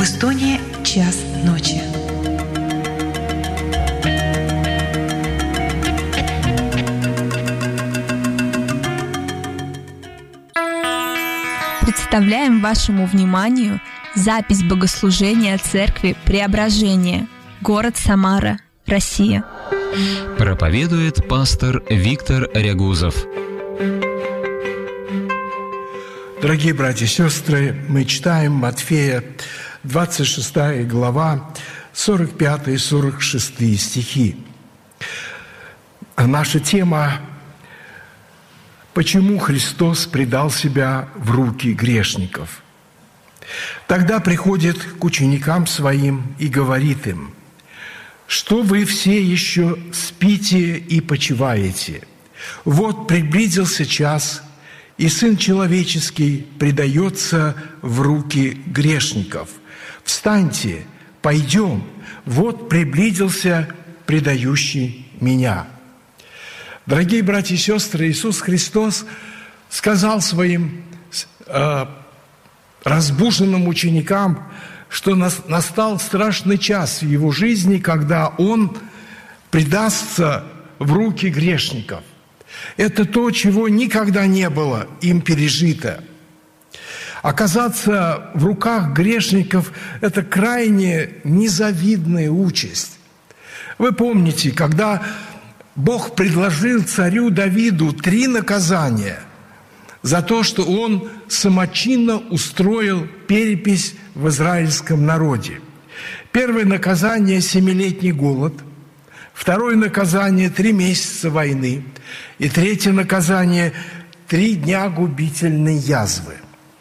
Эстонии час ночи. Представляем вашему вниманию запись богослужения Церкви Преображения, город Самара, Россия. Проповедует пастор Виктор Рягузов. Дорогие братья и сестры, мы читаем Матфея, 26 глава, 45 и 46 стихи. Наша тема «Почему Христос предал Себя в руки грешников?» Тогда приходит к ученикам Своим и говорит им: «Что вы все еще спите и почиваете? Вот приблизился час, и Сын Человеческий предается в руки грешников. Встаньте, пойдем, вот приблизился предающий Меня». Дорогие братья и сестры, Иисус Христос сказал Своим разбуженным ученикам, что настал страшный час в Его жизни, когда Он предастся в руки грешников. Это то, чего никогда не было им пережито. Оказаться в руках грешников – это крайне незавидная участь. Вы помните, когда Бог предложил царю Давиду 3 наказания за то, что он самочинно устроил перепись в израильском народе. Первое наказание – 7-летний голод. Второе наказание – 3 месяца войны. И третье наказание – 3 дня губительной язвы.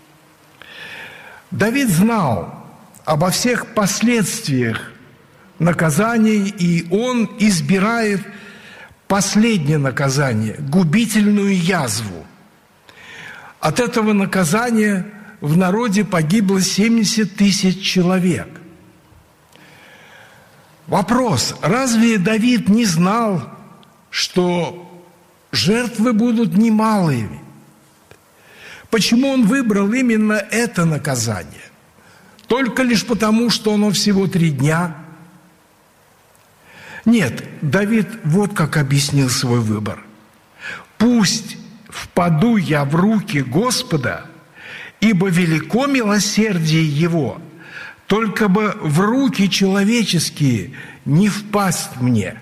Давид знал обо всех последствиях наказаний, и он избирает последнее наказание – губительную язву. От этого наказания в народе погибло 70 тысяч человек. Вопрос: разве Давид не знал, что жертвы будут немалыми? Почему он выбрал именно это наказание? Только лишь потому, что оно всего 3 дня? Нет, Давид вот как объяснил свой выбор. «Пусть впаду я в руки Господа, ибо велико милосердие Его, только бы в руки человеческие не впасть мне».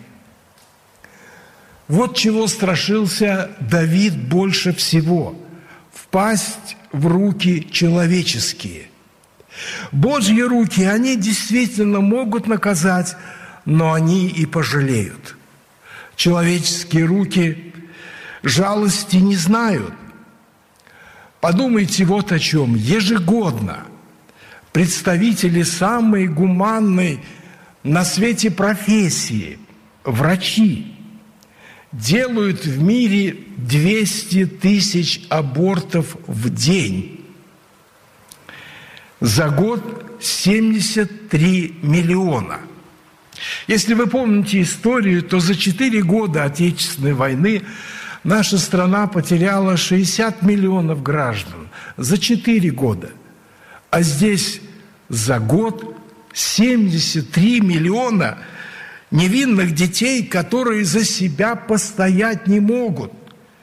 Вот чего страшился Давид больше всего – впасть в руки человеческие. Божьи руки, они действительно могут наказать, но они и пожалеют. Человеческие руки жалости не знают. Подумайте вот о чем. Ежегодно представители самой гуманной на свете профессии, врачи, делают в мире 200 тысяч абортов в день. За год 73 миллиона. Если вы помните историю, то за 4 года Отечественной войны наша страна потеряла 60 миллионов граждан. За 4 года. А здесь за год 73 миллиона невинных детей, которые за себя постоять не могут.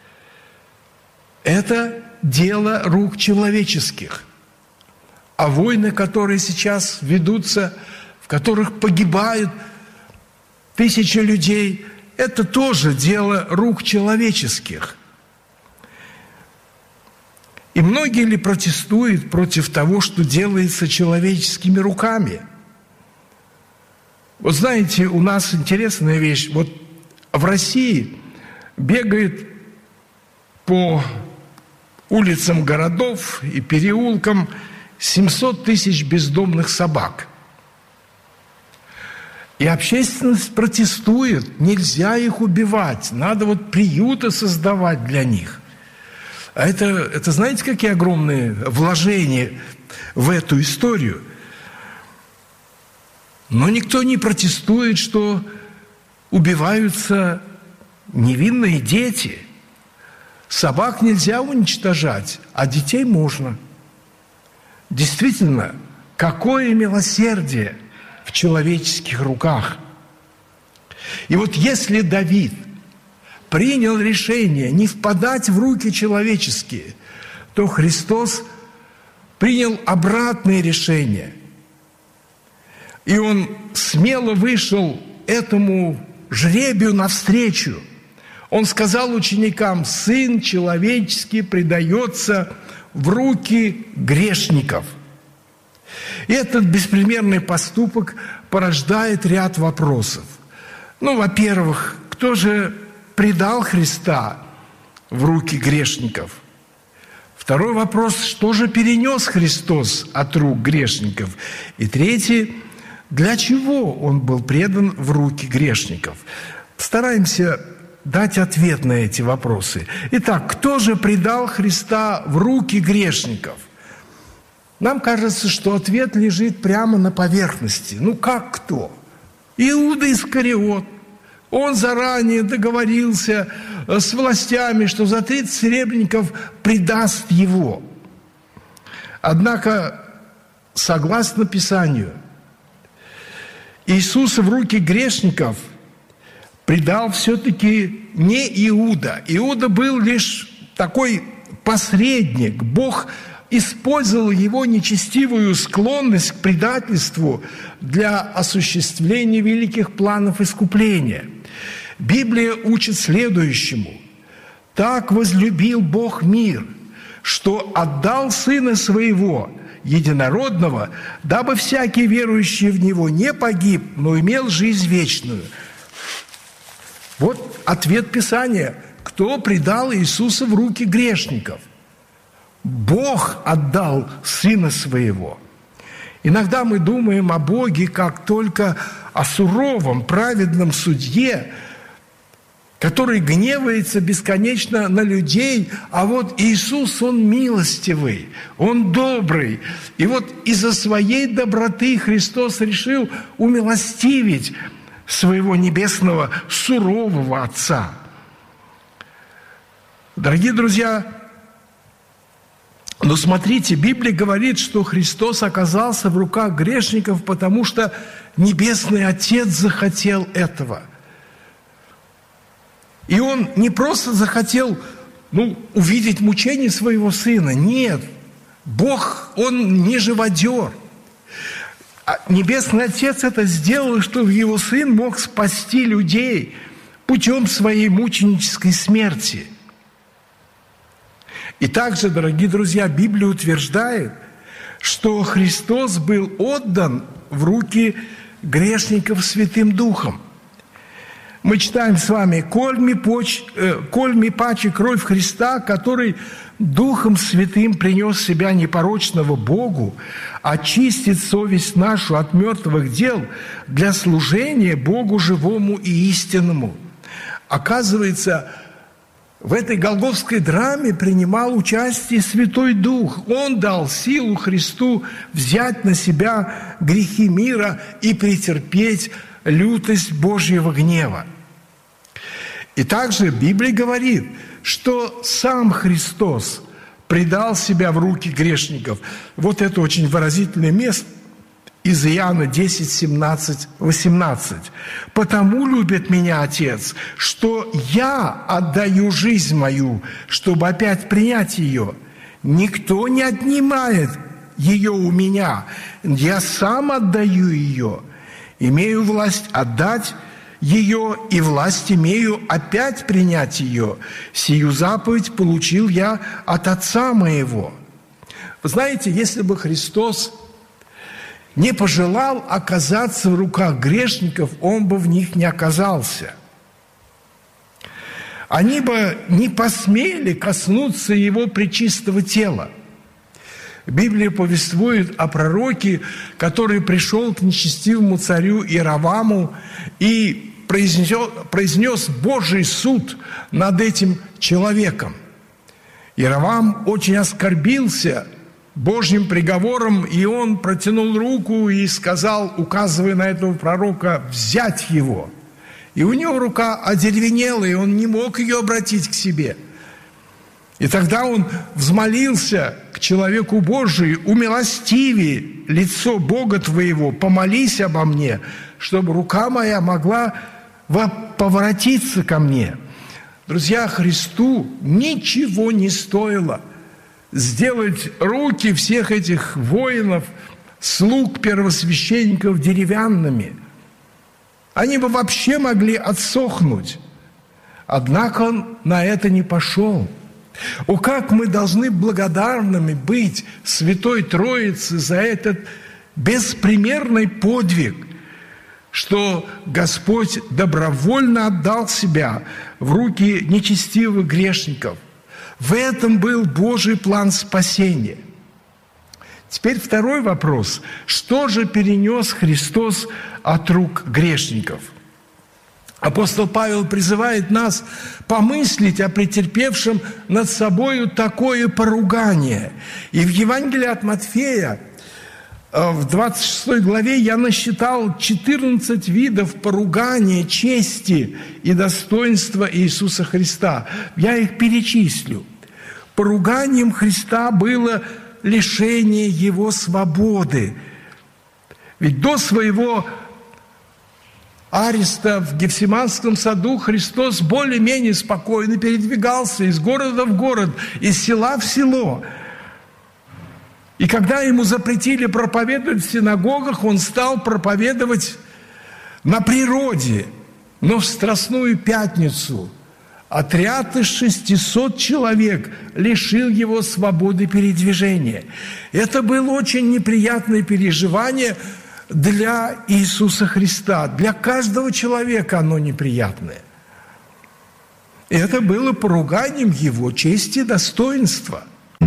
Это дело рук человеческих. А войны, которые сейчас ведутся, в которых погибают тысячи людей, это тоже дело рук человеческих. И многие ли протестуют против того, что делается человеческими руками? Вот знаете, у нас интересная вещь. Вот в России бегает по улицам городов и переулкам 700 тысяч бездомных собак. И общественность протестует, нельзя их убивать, надо вот приюты создавать для них. А это знаете, какие огромные вложения в эту историю? Но никто не протестует, что убиваются невинные дети. Собак нельзя уничтожать, а детей можно. Действительно, Какое милосердие в человеческих руках! И вот если Давид принял решение не впадать в руки человеческие, то Христос принял обратное решение. И Он смело вышел этому жребию навстречу. Он сказал ученикам: «Сын человеческий предается в руки грешников». И этот беспримерный поступок порождает ряд вопросов. Во-первых, кто же предал Христа в руки грешников? Второй вопрос: что же перенес Христос от рук грешников? И третий: для чего Он был предан в руки грешников? Стараемся дать ответ на эти вопросы. Итак, кто же предал Христа в руки грешников? Нам кажется, что ответ лежит прямо на поверхности. Как кто? Иуда Искариот. Он заранее договорился с властями, что за 30 серебряников предаст его. Однако, согласно Писанию, Иисуса в руки грешников предал все-таки не Иуда. Иуда был лишь такой посредник. Бог использовал его нечестивую склонность к предательству для осуществления великих планов искупления. Библия учит следующему: «Так возлюбил Бог мир, что отдал Сына Своего, Единородного, дабы всякий верующий в Него не погиб, но имел жизнь вечную». Вот ответ Писания. Кто предал Иисуса в руки грешников? Бог отдал Сына Своего. Иногда мы думаем о Боге как только о суровом, праведном судье, который гневается бесконечно на людей, а вот Иисус, Он милостивый, Он добрый. И вот из-за своей доброты Христос решил умилостивить своего небесного сурового Отца. Дорогие друзья, но смотрите, Библия говорит, что Христос оказался в руках грешников, потому что Небесный Отец захотел этого. И Он не просто захотел, увидеть мучение своего Сына. Нет, Бог, Он не живодер. Небесный Отец это сделал, чтобы Его Сын мог спасти людей путем своей мученической смерти. И также, дорогие друзья, Библия утверждает, что Христос был отдан в руки грешников Святым Духом. Мы читаем с вами: «Коль ми паче кровь Христа, который Духом Святым принес себя непорочного Богу, очистит совесть нашу от мертвых дел для служения Богу живому и истинному». Оказывается, в этой голгофской драме принимал участие Святой Дух. Он дал силу Христу взять на себя грехи мира и претерпеть лютость Божьего гнева. И также Библия говорит, что сам Христос предал себя в руки грешников. Вот это очень выразительное место из Иоанна 10, 17, 18. «Потому любит меня Отец, что я отдаю жизнь мою, чтобы опять принять ее. Никто не отнимает ее у меня, я сам отдаю ее. Имею власть отдать ее, и власть имею опять принять ее. Сию заповедь получил я от Отца моего». Вы знаете, если бы Христос не пожелал оказаться в руках грешников, Он бы в них не оказался. Они бы не посмели коснуться Его пречистого тела. Библия повествует о пророке, который пришел к нечестивому царю Иераваму и произнес Божий суд над этим человеком. Иеравам очень оскорбился Божьим приговором, и он протянул руку и сказал, указывая на этого пророка, взять его. И у него рука одеревенела, и он не мог ее обратить к себе. И тогда он взмолился к человеку Божию: «Умилостиви лицо Бога твоего, помолись обо мне, чтобы рука моя могла поворотиться ко мне». Друзья, Христу ничего не стоило сделать руки всех этих воинов, слуг первосвященников деревянными. Они бы вообще могли отсохнуть. Однако он на это не пошел. О, как мы должны благодарными быть Святой Троице за этот беспримерный подвиг, что Господь добровольно отдал себя в руки нечестивых грешников. В этом был Божий план спасения. Теперь второй вопрос. Что же перенес Христос от рук грешников? Апостол Павел призывает нас помыслить о претерпевшем над собою такое поругание. И в Евангелии от Матфея, в 26 главе, я насчитал 14 видов поругания чести и достоинства Иисуса Христа. Я их перечислю. Поруганием Христа было лишение Его свободы. Ведь до своего ареста в Гефсиманском саду Христос более-менее спокойно передвигался из города в город, из села в село. И когда ему запретили проповедовать в синагогах, он стал проповедовать на природе. Но в Страстную Пятницу отряд из 600 человек лишил его свободы передвижения. Это было очень неприятное переживание для Иисуса Христа. Для каждого человека оно неприятное. И это было поруганием Его чести и достоинства.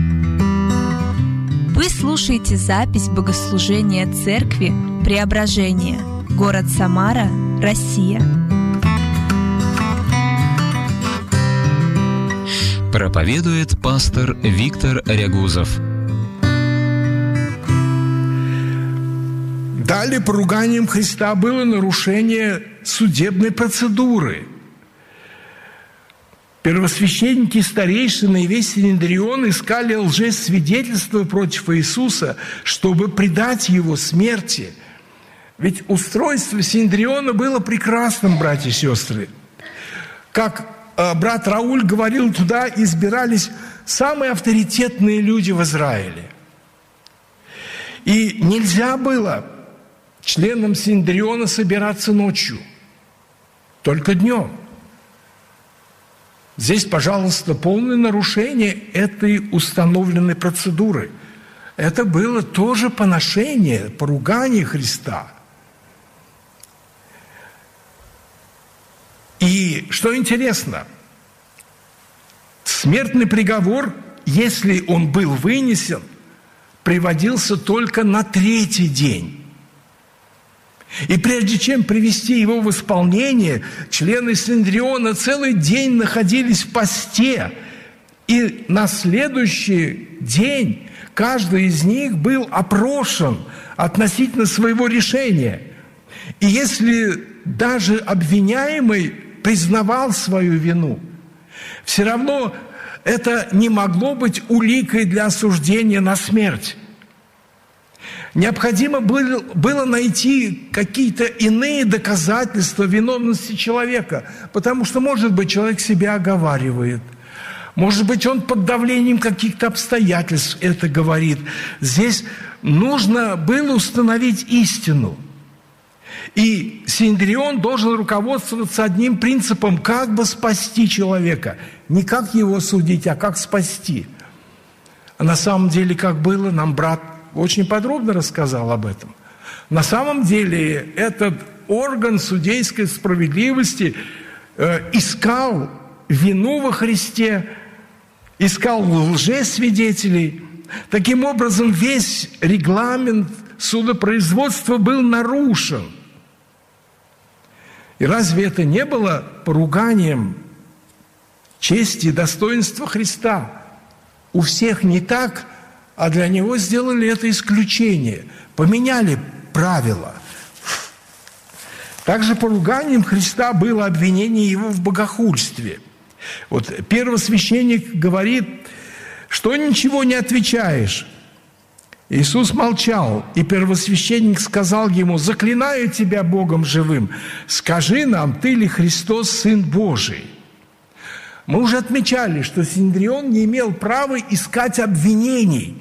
Вы слушаете запись богослужения Церкви Преображения, город Самара, Россия. Проповедует пастор Виктор Рягузов. Далее поруганием Христа было нарушение судебной процедуры. Первосвященники, старейшины и весь Синедрион искали лжесвидетельства против Иисуса, чтобы предать Его смерти. Ведь устройство Синедриона было прекрасным, братья и сестры. Как брат Рауль говорил, туда избирались самые авторитетные люди в Израиле. И нельзя было членам Синедриона собираться ночью, только днем. Здесь, пожалуйста, полное нарушение этой установленной процедуры. Это было тоже поношение, поругание Христа. И что интересно, смертный приговор, если он был вынесен, приводился только на 3-й день. И прежде чем привести его в исполнение, члены Синедриона целый день находились в посте. И на следующий день каждый из них был опрошен относительно своего решения. И если даже обвиняемый признавал свою вину, все равно это не могло быть уликой для осуждения на смерть. Необходимо было найти какие-то иные доказательства виновности человека, потому что, может быть, человек себя оговаривает, может быть, он под давлением каких-то обстоятельств это говорит. Здесь нужно было установить истину. И Синедрион должен руководствоваться одним принципом: как бы спасти человека. Не как его судить, а как спасти. А на самом деле, как было, нам брат очень подробно рассказал об этом. На самом деле этот орган судейской справедливости искал вину во Христе, искал лжесвидетелей. Таким образом, весь регламент судопроизводства был нарушен. И разве это не было поруганием чести и достоинства Христа? У всех не так, а для Него сделали это исключение, поменяли правила. Также поруганием Христа было обвинение Его в богохульстве. Вот первосвященник говорит, что ничего не отвечаешь. Иисус молчал, и первосвященник сказал ему: «Заклинаю тебя Богом живым, скажи нам, ты ли Христос, Сын Божий?» Мы уже отмечали, что Синедрион не имел права искать обвинений.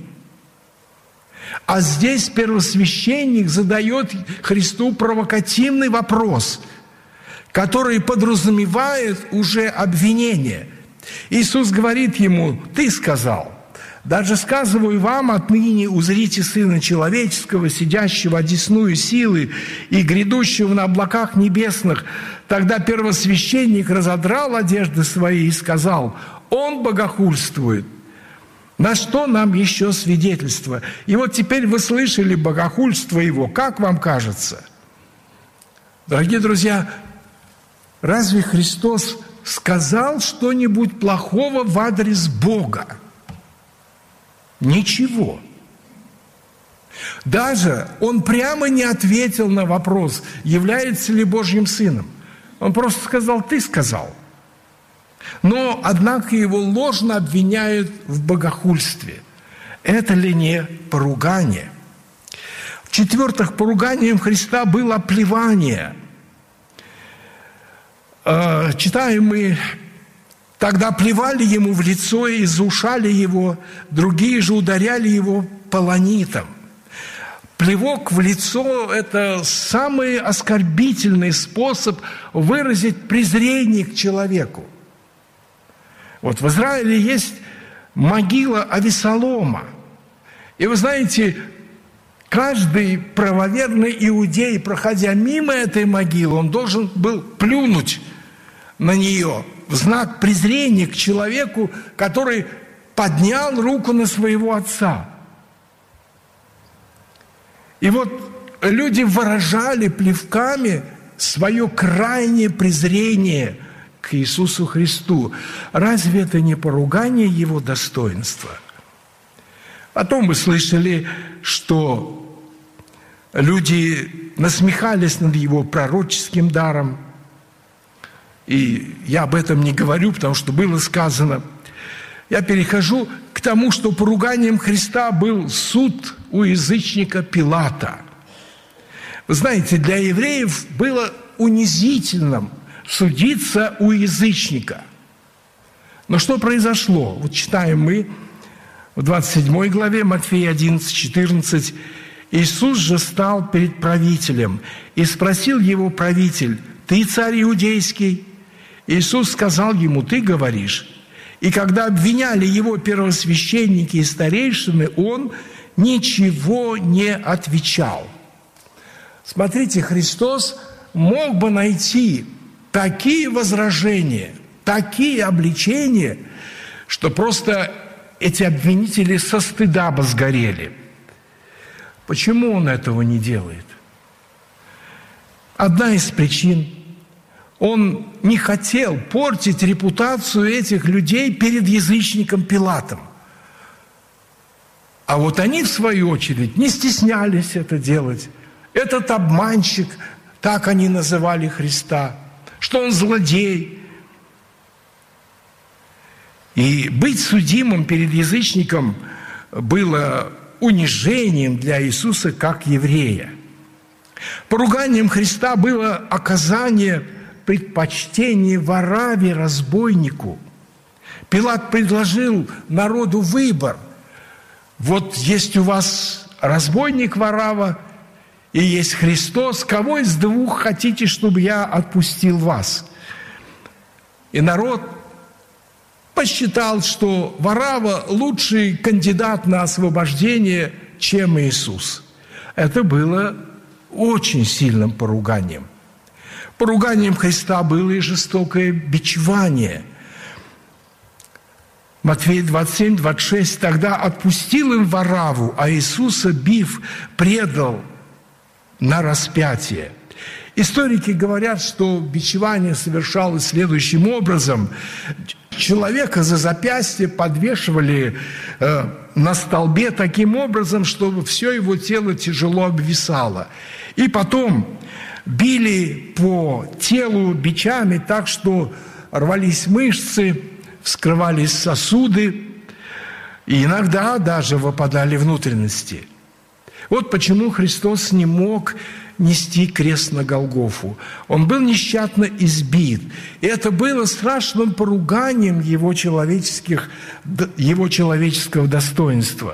А здесь первосвященник задает Христу провокативный вопрос, который подразумевает уже обвинение. Иисус говорит ему: «Ты сказал, даже сказываю вам, отныне узрите Сына Человеческого, сидящего одесную силы и грядущего на облаках небесных». Тогда первосвященник разодрал одежды свои и сказал: «Он богохульствует. На что нам еще свидетельство?» И вот теперь вы слышали богохульство его. Как вам кажется? Дорогие друзья, разве Христос сказал что-нибудь плохого в адрес Бога? Ничего. Даже он прямо не ответил на вопрос, является ли Божьим Сыном. Он просто сказал: «Ты сказал». Но, однако, его ложно обвиняют в богохульстве. Это ли не поругание? В-четвертых, поруганием Христа было оплевание. Читаем мы: «Тогда плевали ему в лицо и заушали его, другие же ударяли его полонитом». Плевок в лицо – это самый оскорбительный способ выразить презрение к человеку. Вот в Израиле есть могила Авесолома. И вы знаете, каждый правоверный иудей, проходя мимо этой могилы, он должен был плюнуть на нее в знак презрения к человеку, который поднял руку на своего отца. И вот люди выражали плевками свое крайнее презрение к Иисусу Христу. Разве это не поругание Его достоинства? Потом мы слышали, что люди насмехались над Его пророческим даром. И я об этом не говорю, потому что было сказано. Я перехожу к тому, что поруганием Христа был суд у язычника Пилата. Вы знаете, для евреев было унизительным судиться у язычника. Но что произошло? Вот читаем мы в 27 главе Матфея 11:14. «Иисус же стал перед правителем, и спросил его правитель: „Ты царь иудейский?“ Иисус сказал ему: „Ты говоришь“. И когда обвиняли его первосвященники и старейшины, он ничего не отвечал». Смотрите, Христос мог бы найти такие возражения, такие обличения, что просто эти обвинители со стыда бы сгорели. Почему он этого не делает? Одна из причин – он не хотел портить репутацию этих людей перед язычником Пилатом. А вот они, в свою очередь, не стеснялись это делать. Этот обманщик, так они называли Христа, что он злодей. И быть судимым перед язычником было унижением для Иисуса как еврея. Поруганием Христа было оказание предпочтение Варавве, разбойнику. Пилат предложил народу выбор. Вот есть у вас разбойник Варавва и есть Христос. Кого из двух хотите, чтобы я отпустил вас? И народ посчитал, что Варавва лучший кандидат на освобождение, чем Иисус. Это было очень сильным поруганием. Поруганием Христа было и жестокое бичевание. Матфея 27:26. «Тогда отпустил им Варавву, а Иисуса, бив, предал на распятие». Историки говорят, что бичевание совершалось следующим образом. Человека за запястье подвешивали на столбе таким образом, чтобы все его тело тяжело обвисало. И потом били по телу бичами так, что рвались мышцы, вскрывались сосуды, и иногда даже выпадали внутренности. Вот почему Христос не мог нести крест на Голгофу. Он был нещадно избит. И это было страшным поруганием его человеческого достоинства.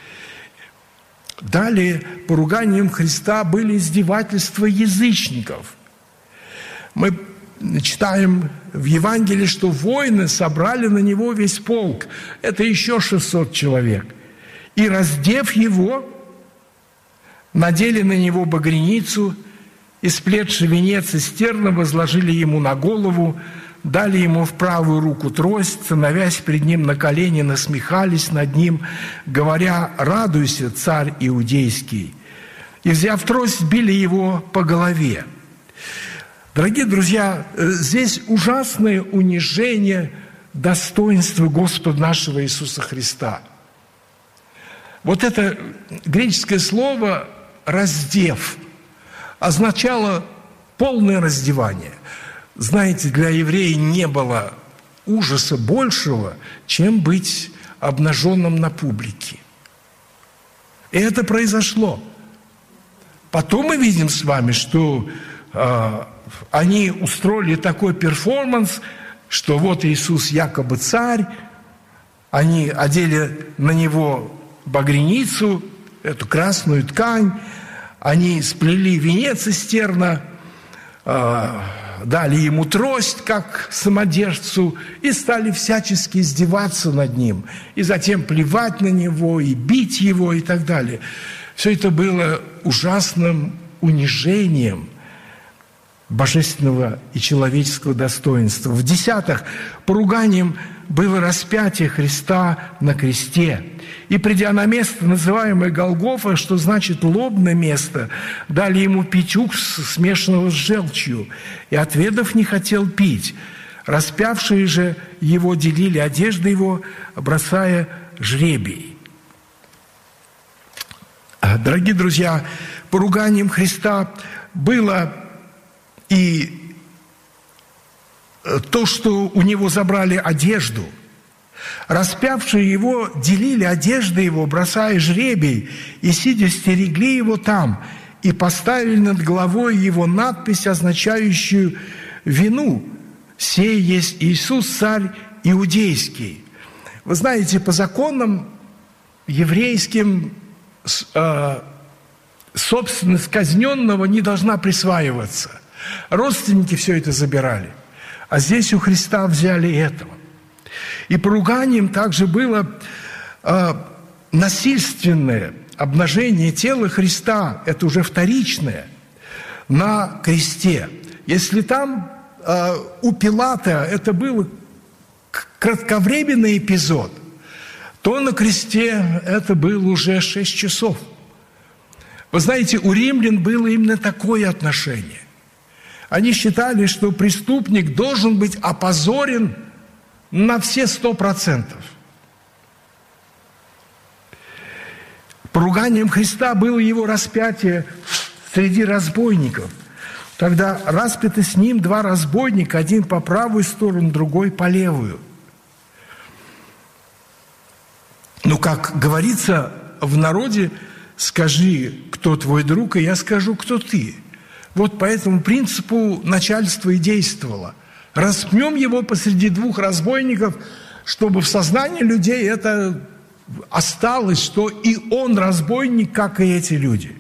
Далее поруганием Христа были издевательства язычников. Мы читаем в Евангелии, что воины собрали на него весь полк. Это еще 600 человек. И, раздев его, надели на него багряницу, и сплетший венец из терна возложили ему на голову, дали ему в правую руку трость, становясь пред ним на колени, насмехались над ним, говоря: «Радуйся, царь иудейский!» И, взяв трость, били его по голове. Дорогие друзья, здесь ужасное унижение достоинства Господа нашего Иисуса Христа. Вот это греческое слово «раздев» означало полное раздевание. Знаете, для еврея не было ужаса большего, чем быть обнаженным на публике. И это произошло. Потом мы видим с вами, что они устроили такой перформанс, что вот Иисус якобы царь, они одели на него багряницу, эту красную ткань, они сплели венец из терна, дали ему трость, как самодержцу, и стали всячески издеваться над ним, и затем плевать на него, и бить его, и так далее. Все это было ужасным унижением божественного и человеческого достоинства. В 10-х поруганием было распятие Христа на кресте. И, придя на место, называемое Голгофа, что значит лобное место, дали ему пить уксус, смешанного с желчью, и, отведав, не хотел пить. Распявшие же его делили одежды его, бросая жребий. Дорогие друзья, поруганием Христа было и то, что у него забрали одежду. Распявшие его делили одежды его, бросая жребий, и, сидя, стерегли его там, и поставили над головой его надпись, означающую вину: «Сей есть Иисус, царь иудейский». Вы знаете, по законам еврейским собственность казненного не должна присваиваться. Родственники все это забирали. А здесь у Христа взяли этого. И поруганием также было насильственное обнажение тела Христа, это уже вторичное, на кресте. Если там у Пилата это был кратковременный эпизод, то на кресте это было уже 6 часов. Вы знаете, у римлян было именно такое отношение. Они считали, что преступник должен быть опозорен на все 100%. Поруганием Христа было его распятие среди разбойников. Тогда распяты с ним 2 разбойника, один по правую сторону, другой по левую. Ну, как говорится в народе, скажи, кто твой друг, и я скажу, кто ты. Вот по этому принципу начальство и действовало. Распнем его посреди 2 разбойников, чтобы в сознании людей это осталось, что и он разбойник, как и эти люди.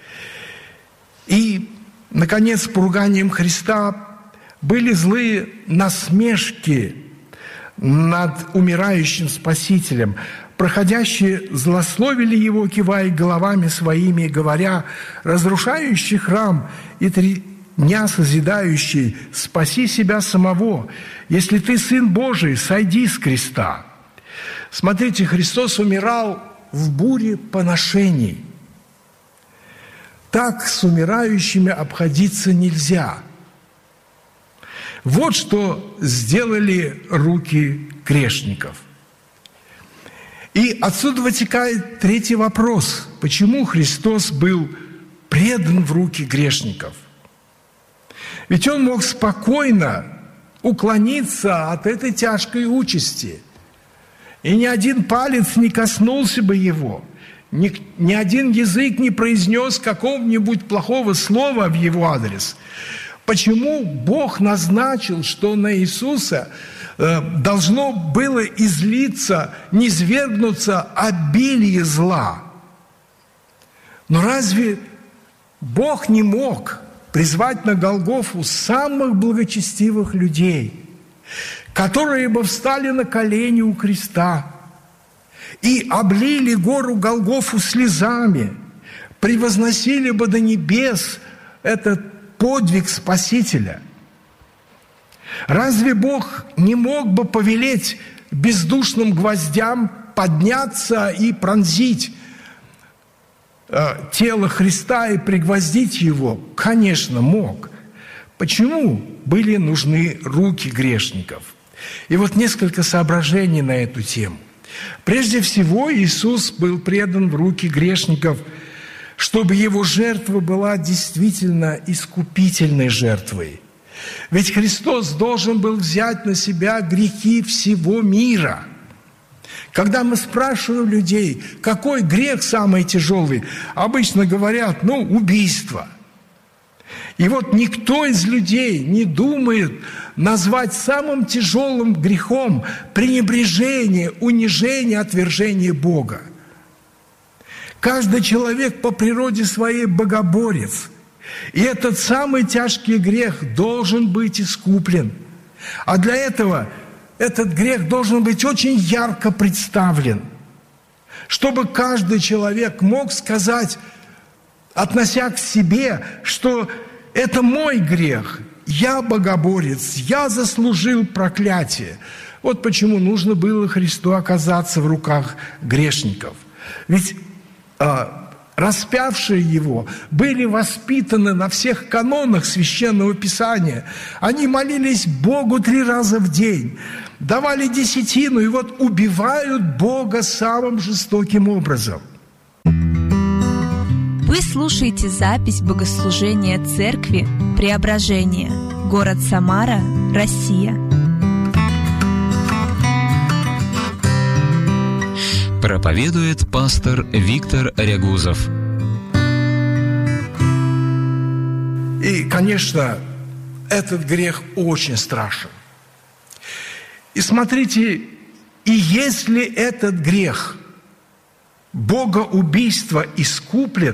И, наконец, поруганием Христа были злые насмешки над умирающим Спасителем. Проходящие злословили его, кивая головами своими, говоря: «Разрушающий храм и 3 дня созидающий, спаси себя самого. Если ты Сын Божий, сойди с креста». Смотрите, Христос умирал в буре поношений. Так с умирающими обходиться нельзя. Вот что сделали руки грешников. И отсюда вытекает 3-й вопрос. Почему Христос был предан в руки грешников? Ведь Он мог спокойно уклониться от этой тяжкой участи. И ни один палец не коснулся бы его, ни один язык не произнес какого-нибудь плохого слова в его адрес. Почему Бог назначил, что на Иисуса должно было излиться, низвергнуться обилие зла? Но разве Бог не мог призвать на Голгофу самых благочестивых людей, которые бы встали на колени у креста и облили гору Голгофу слезами, превозносили бы до небес этот подвиг Спасителя? Разве Бог не мог бы повелеть бездушным гвоздям подняться и пронзить тело Христа и пригвоздить его? Конечно, мог. Почему были нужны руки грешников? И вот несколько соображений на эту тему. Прежде всего, Иисус был предан в руки грешников, чтобы его жертва была действительно искупительной жертвой. Ведь Христос должен был взять на себя грехи всего мира. Когда мы спрашиваем людей, какой грех самый тяжелый, обычно говорят, убийство. И вот никто из людей не думает назвать самым тяжелым грехом пренебрежение, унижение, отвержение Бога. Каждый человек по природе своей богоборец. И этот самый тяжкий грех должен быть искуплен. А для этого этот грех должен быть очень ярко представлен, чтобы каждый человек мог сказать, относя к себе, что это мой грех, я богоборец, я заслужил проклятие. Вот почему нужно было Христу оказаться в руках грешников. Ведь распявшие его были воспитаны на всех канонах Священного Писания. Они молились Богу 3 раза в день, давали десятину, и вот убивают Бога самым жестоким образом. Вы слушаете запись богослужения Церкви Преображения, город Самара, Россия. Проповедует пастор Виктор Рягузов. И, конечно, этот грех очень страшен. И смотрите, и если этот грех богоубийства искуплен,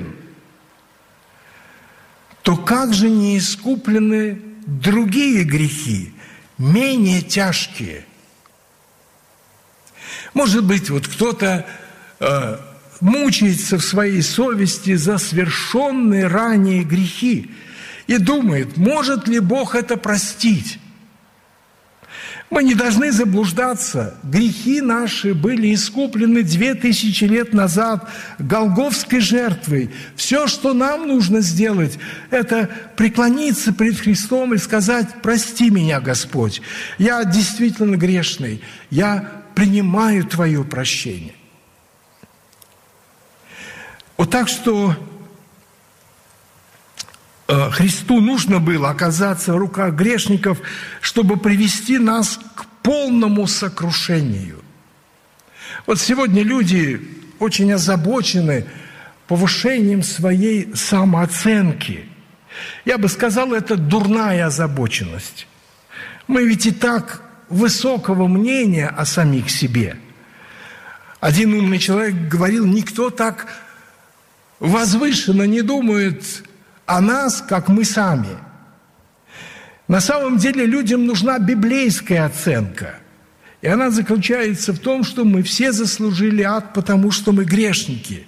то как же не искуплены другие грехи, менее тяжкие? Может быть, вот кто-то мучается в своей совести за совершенные ранее грехи и думает, может ли Бог это простить? Мы не должны заблуждаться. Грехи наши были искуплены 2000 лет назад голгофской жертвой. Все, что нам нужно сделать, это преклониться пред Христом и сказать: «Прости меня, Господь, я действительно грешный, я принимаю Твое прощение». Вот так что Христу нужно было оказаться в руках грешников, чтобы привести нас к полному сокрушению. Вот сегодня люди очень озабочены повышением своей самооценки. Я бы сказал, это дурная озабоченность. Мы ведь и так высокого мнения о самих себе. Один умный человек говорил: никто так возвышенно не думает о нас, как мы сами. На самом деле людям нужна библейская оценка. И она заключается в том, что мы все заслужили ад, потому что мы грешники.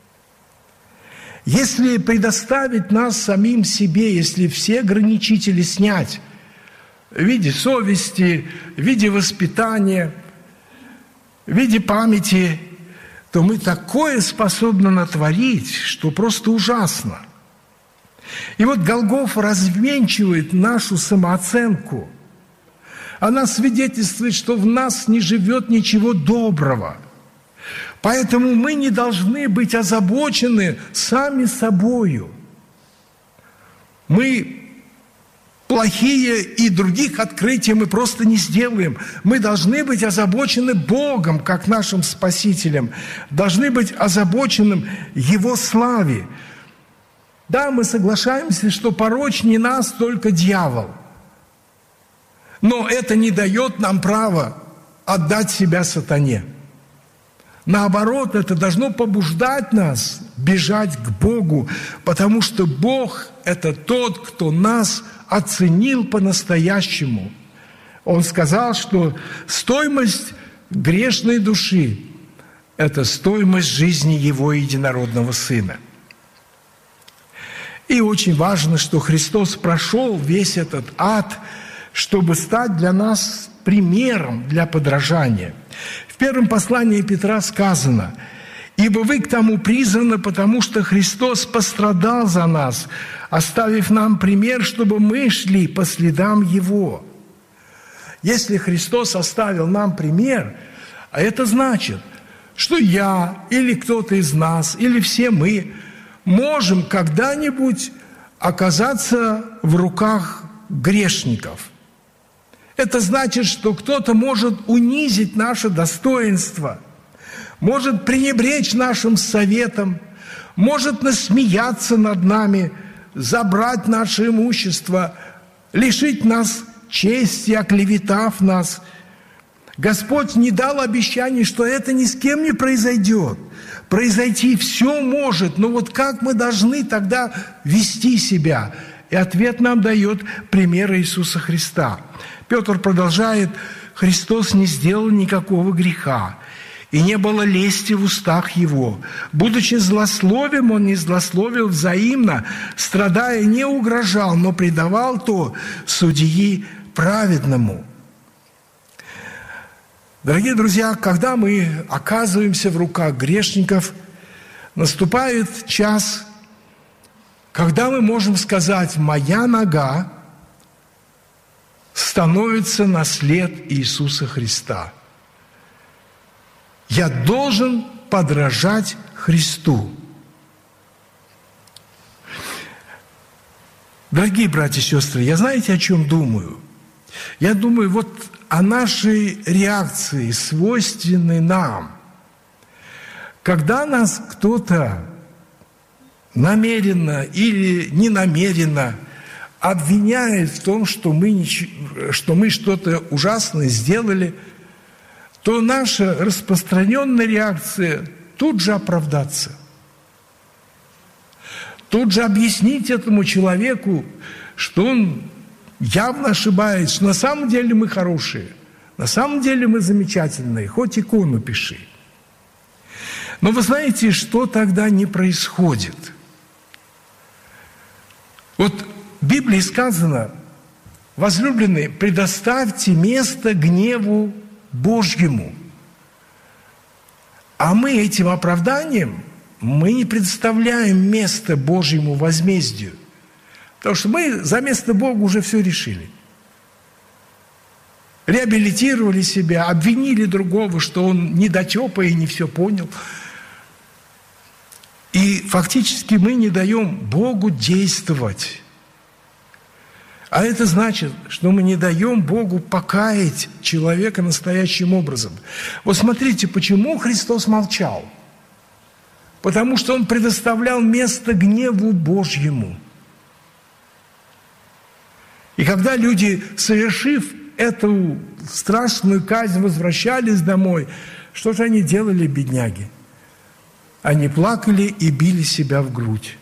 Если предоставить нас самим себе, если все ограничители снять в виде совести, в виде воспитания, в виде памяти, то мы такое способны натворить, что просто ужасно. И вот Голгофа развенчивает нашу самооценку. Она свидетельствует, что в нас не живет ничего доброго. Поэтому мы не должны быть озабочены сами собою. Мы плохие, и других открытий мы просто не сделаем. Мы должны быть озабочены Богом, как нашим Спасителем. Должны быть озабоченным Его славе. Да, мы соглашаемся, что порочнее нас только дьявол. Но это не дает нам права отдать себя сатане. Наоборот, это должно побуждать нас бежать к Богу, потому что Бог – это тот, кто нас оценил по-настоящему. Он сказал, что стоимость грешной души – это стоимость жизни Его единородного Сына. И очень важно, что Христос прошел весь этот ад, чтобы стать для нас примером для подражания. В первом послании Петра сказано: «Ибо вы к тому призваны, потому что Христос пострадал за нас, оставив нам пример, чтобы мы шли по следам Его». Если Христос оставил нам пример, а это значит, что я или кто-то из нас, или все мы можем когда-нибудь оказаться в руках грешников. Это значит, что кто-то может унизить наше достоинство, может пренебречь нашим советом, может насмеяться над нами, забрать наше имущество, лишить нас чести, оклеветав нас. Господь не дал обещаний, что это ни с кем не произойдет. Произойти все может, но вот как мы должны тогда вести себя? И ответ нам дает пример Иисуса Христа. Петр продолжает: «Христос не сделал никакого греха, и не было лести в устах Его. Будучи злословием, Он не злословил взаимно, страдая, не угрожал, но предавал то судьи праведному». Дорогие друзья, когда мы оказываемся в руках грешников, наступает час, когда мы можем сказать: «Моя нога становится на след Иисуса Христа. Я должен подражать Христу». Дорогие братья и сестры, я знаете, о чем думаю? Я думаю вот о нашей реакции, свойственной нам. Когда нас кто-то намеренно или ненамеренно обвиняет в том, что мы что-то ужасное сделали, то наша распространенная реакция тут же оправдаться. Тут же объяснить этому человеку, что он явно ошибается, что на самом деле мы хорошие, на самом деле мы замечательные, хоть икону пиши. Но вы знаете, что тогда не происходит? Вот в Библии сказано: возлюбленные, предоставьте место гневу Божьему. А мы этим оправданием, мы не предоставляем место Божьему возмездию. Потому что мы за место Бога уже все решили. Реабилитировали себя, обвинили другого, что он недотепа и не все понял. И фактически мы не даем Богу действовать. А это значит, что мы не даем Богу покаять человека настоящим образом. Вот смотрите, почему Христос молчал? Потому что Он предоставлял место гневу Божьему. И когда люди, совершив эту страшную казнь, возвращались домой, что же они делали, бедняги? Они плакали и били себя в грудь.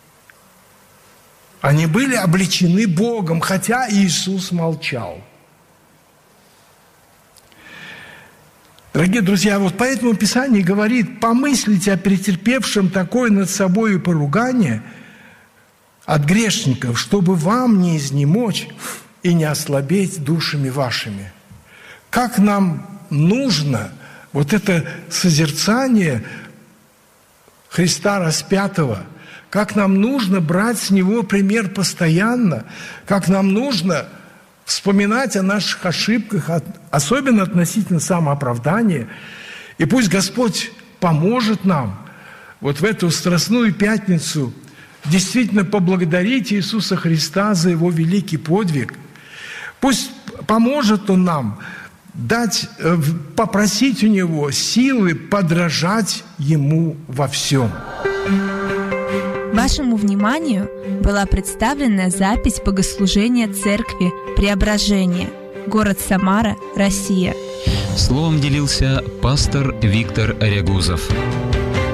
Они были обличены Богом, хотя Иисус молчал. Дорогие друзья, вот поэтому Писание говорит: помыслите о претерпевшем такое над собой поругание от грешников, чтобы вам не изнемочь и не ослабеть душами вашими. Как нам нужно вот это созерцание Христа распятого, как нам нужно брать с Него пример постоянно, как нам нужно вспоминать о наших ошибках, особенно относительно самооправдания. И пусть Господь поможет нам вот в эту Страстную Пятницу действительно поблагодарить Иисуса Христа за Его великий подвиг. Пусть поможет Он нам попросить у Него силы подражать Ему во всем. Вашему вниманию была представлена запись богослужения Церкви Преображения, город Самара, Россия. Словом делился пастор Виктор Рягузов.